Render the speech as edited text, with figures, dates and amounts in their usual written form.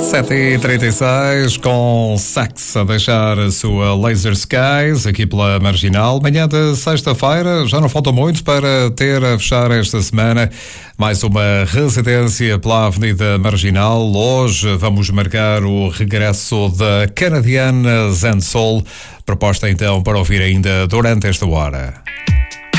7h36 com Sax a deixar a sua Laser Skies aqui pela Marginal. Manhã de sexta-feira, já não falta muito para ter a fechar esta semana mais uma residência pela Avenida Marginal. Hoje vamos marcar o regresso da canadiana Zen Soul, proposta então para ouvir ainda durante esta hora.